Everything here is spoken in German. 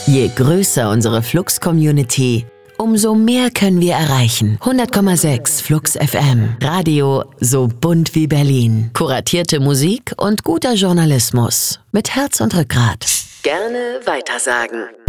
Je größer unsere Flux-Community, umso mehr können wir erreichen. 100,6 Flux FM. Radio so bunt wie Berlin. Kuratierte Musik und guter Journalismus. Mit Herz und Rückgrat. Gerne weitersagen.